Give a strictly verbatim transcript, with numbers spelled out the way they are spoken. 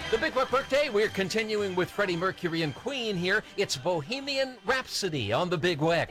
The Big Buck Birthday, we're continuing with Freddie Mercury and Queen here. It's Bohemian Rhapsody on the Big Weck.